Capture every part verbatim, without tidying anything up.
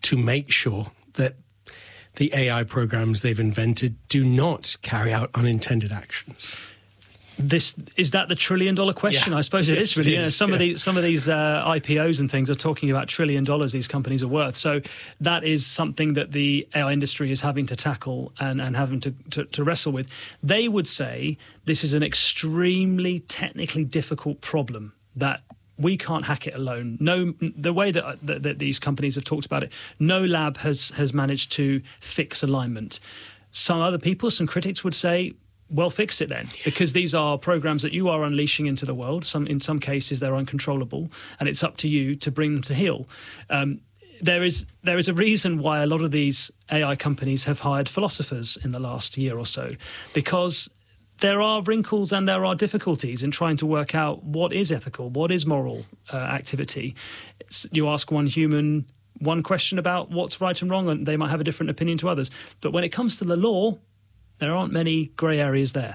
to make sure that the A I programs they've invented do not carry out unintended actions? This is that the trillion dollar question? Yeah. I suppose it yes, is really. it You know, is. some yeah. of these some of these uh, I P Os and things are talking about trillion dollars these companies are worth. So that is something that the A I industry is having to tackle and, and having to, to, to wrestle with. They would say this is an extremely technically difficult problem that we can't hack it alone. No, the way that, that, that these companies have talked about it, no lab has has managed to fix alignment. Some other people, some critics would say, well, fix it then, because these are programs that you are unleashing into the world. Some, in some cases, they're uncontrollable, and it's up to you to bring them to heel. Um, there is there is a reason why a lot of these A I companies have hired philosophers in the last year or so, because there are wrinkles and there are difficulties in trying to work out what is ethical, what is moral uh, activity. It's, you ask one human one question about what's right and wrong, and they might have a different opinion to others. But when it comes to the law, there aren't many grey areas there.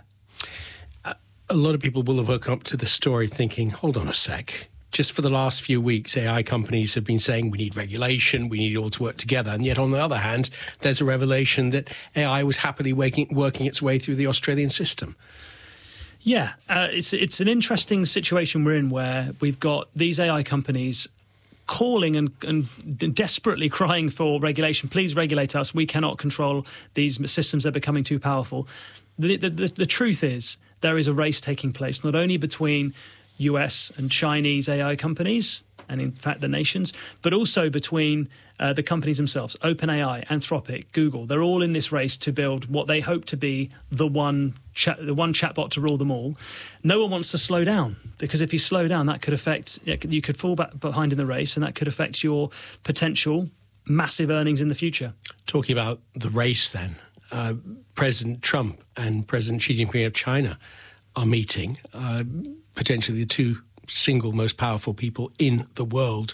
Uh, a lot of people will have woken up to the story thinking, hold on a sec. Just for the last few weeks, A I companies have been saying we need regulation, we need it all to work together. And yet, on the other hand, there's a revelation that A I was happily working, working its way through the Australian system. Yeah, uh, it's it's an interesting situation we're in where we've got these A I companies calling and, and desperately crying for regulation. Please regulate us. We cannot control these systems. They're becoming too powerful. The, the, the, the truth is there is a race taking place, not only between U S and Chinese A I companies, and in fact the nations, but also between uh, the companies themselves, OpenAI, Anthropic, Google. They're all in this race to build what they hope to be the one chat, the one chatbot to rule them all. No one wants to slow down, because if you slow down, that could affect, you could fall back behind in the race, and that could affect your potential massive earnings in the future. Talking about the race then, uh, President Trump and President Xi Jinping of China are meeting, uh, potentially the two single most powerful people in the world.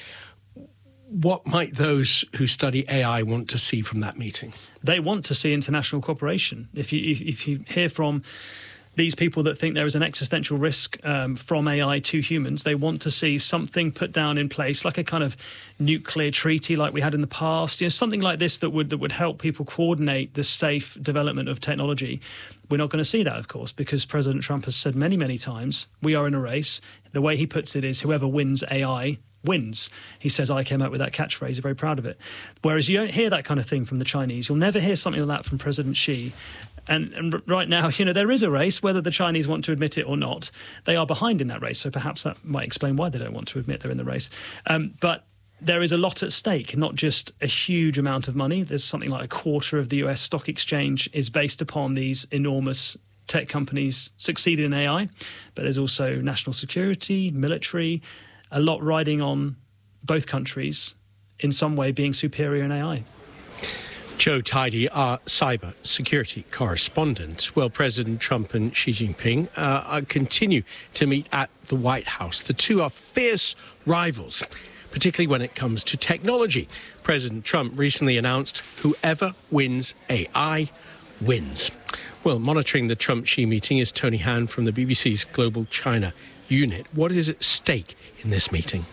What might those who study A I want to see from that meeting? They want to see international cooperation. If you if, if you hear from these people that think there is an existential risk um, from A I to humans, they want to see something put down in place, like a kind of nuclear treaty like we had in the past, you know, something like this that would that would help people coordinate the safe development of technology. We're not going to see that, of course, because President Trump has said many, many times, we are in a race. The way he puts it is whoever wins A I wins. He says, I came up with that catchphrase, I'm very proud of it. Whereas you don't hear that kind of thing from the Chinese. You'll never hear something like that from President Xi. And, and right now, you know, there is a race, whether the Chinese want to admit it or not. They are behind in that race, so perhaps that might explain why they don't want to admit they're in the race. Um, but there is a lot at stake, not just a huge amount of money. There's something like a quarter of the U S stock exchange is based upon these enormous tech companies succeeding in A I. But there's also national security, military, a lot riding on both countries in some way being superior in A I. Joe Tidy, our cyber security correspondent. Well, President Trump and Xi Jinping uh, continue to meet at the White House. The two are fierce rivals, particularly when it comes to technology. President Trump recently announced whoever wins A I wins. Well, monitoring the Trump-Xi meeting is Tony Han from the B B C's Global China unit. What is at stake in this meeting?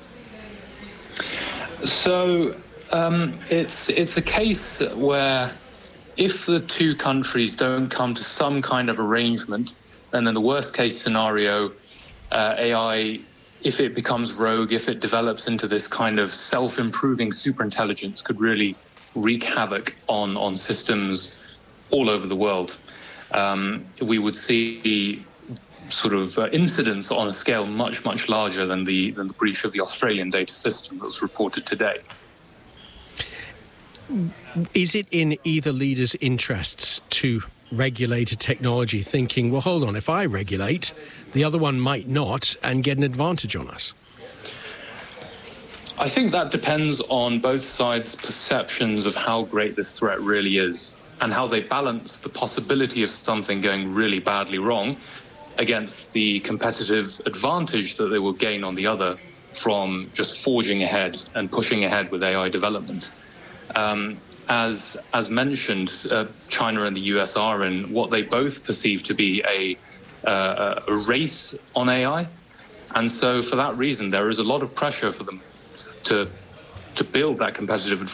So um, it's it's a case where if the two countries don't come to some kind of arrangement, and then the worst case scenario, uh, A I, if it becomes rogue, if it develops into this kind of self-improving superintelligence, could really wreak havoc on, on systems all over the world. Um, we would see sort of uh, incidents on a scale much, much larger than the, than the breach of the Australian data system that was reported today. Is it in either leader's interests to regulate a technology thinking, well, hold on, if I regulate, the other one might not and get an advantage on us? I think that depends on both sides' perceptions of how great this threat really is and how they balance the possibility of something going really badly wrong against the competitive advantage that they will gain on the other from just forging ahead and pushing ahead with A I development. Um, as as mentioned, uh, China and the U S are in what they both perceive to be a, uh, a race on A I. And so for that reason, there is a lot of pressure for them to, to build that competitive advantage.